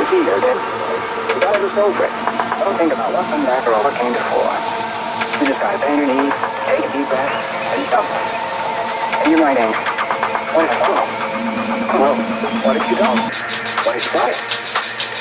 be here, then. You gotta just go for it. Don't think about what's and back or what came before. You just gotta bend your knees, take a deep breath, and jump. And you might ask, what if I fall? Well, what if you don't? What if you try it?